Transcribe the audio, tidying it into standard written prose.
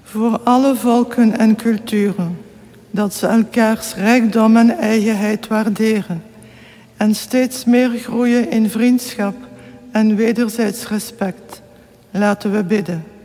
voor alle volken en culturen, dat ze elkaars rijkdom en eigenheid waarderen en steeds meer groeien in vriendschap en wederzijds respect. Laten we bidden.